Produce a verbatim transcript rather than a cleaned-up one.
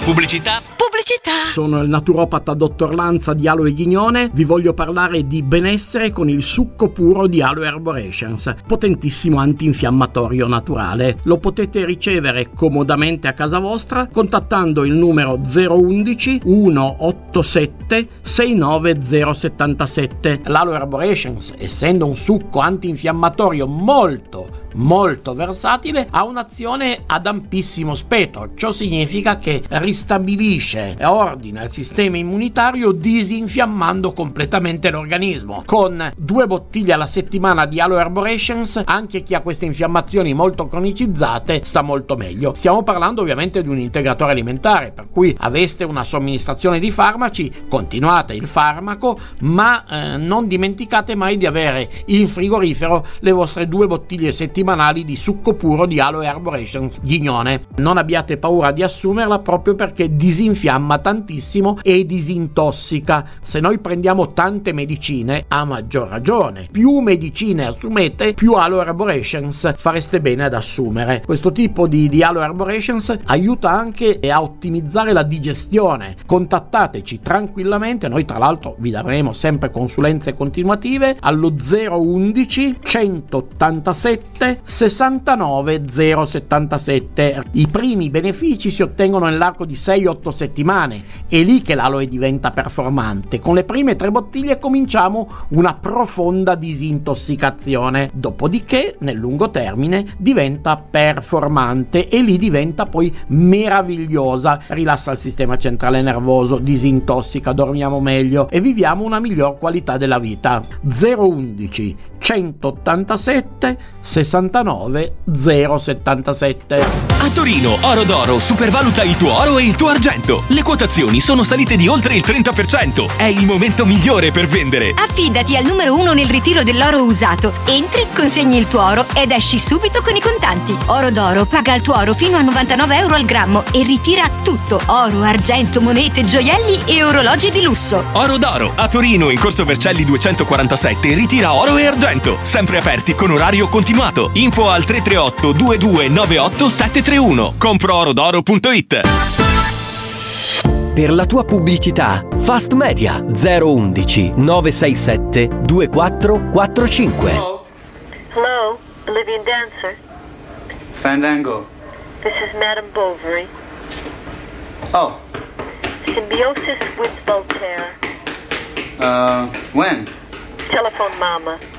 Pubblicità. Pubblicità. Sono il naturopata dottor Lanza di Aloe Ghignone. Vi voglio parlare di benessere con il succo puro di Aloe Arborescens, potentissimo antinfiammatorio naturale. Lo potete ricevere comodamente a casa vostra contattando il numero zero undici centottantasette sessantanove zero settantasette. L'Aloe Arborescens, essendo un succo antinfiammatorio molto molto versatile, ha un'azione ad ampissimo spettro. Ciò significa che ristabilisce e ordina il sistema immunitario disinfiammando completamente l'organismo. Con due bottiglie alla settimana di Aloe Arborescens, anche chi ha queste infiammazioni molto cronicizzate sta molto meglio. Stiamo parlando ovviamente di un integratore alimentare, per cui aveste una somministrazione di farmaci, continuate il farmaco, ma eh, non dimenticate mai di avere in frigorifero le vostre due bottiglie settimanali di succo puro di Aloe Arborescens Ghignone. Non abbiate paura di assumerla, proprio perché disinfiamma tantissimo e disintossica. Se noi prendiamo tante medicine, a maggior ragione, più medicine assumete, più Aloe Arborescens fareste bene ad assumere. Questo tipo di, di Aloe Arborescens aiuta anche a ottimizzare la digestione. Contattateci tranquillamente, noi tra l'altro vi daremo sempre consulenze continuative allo zero undici centottantasette sessantanove zero settantasette. I primi benefici si ottengono nell'arco di sei otto settimane, è lì che l'aloe diventa performante. Con le prime tre bottiglie cominciamo una profonda disintossicazione, dopodiché nel lungo termine diventa performante e lì diventa poi meravigliosa, rilassa il sistema centrale nervoso, disintossica, dormiamo meglio e viviamo una miglior qualità della vita. zero undici centottantasette sessantanove zero settantasette. A Torino, Oro d'Oro supervaluta il tuo oro e il tuo argento. Le quotazioni sono salite di oltre il trenta per cento. È il momento migliore per vendere. Affidati al numero uno nel ritiro dell'oro usato. Entri, consegni il tuo oro ed esci subito con i contanti. Oro d'Oro paga il tuo oro fino a novantanove euro al grammo e ritira tutto: oro, argento, monete, gioielli e orologi di lusso. Oro d'Oro a Torino, in Corso Vercelli duecentoquarantasette, ritira oro e argento, sempre aperti con orario continuato. Info al tre tre otto due due nove otto sette tre uno. compro oro d'oro punto it. Per la tua pubblicità, Fast Media zero undici nove sei sette due quattro quattro cinque. Hello, Olivia Dancer. Fandango. This is Madame Bovary. Oh. Symbiosis with Voltaire. Uh, when? Telephone Mama.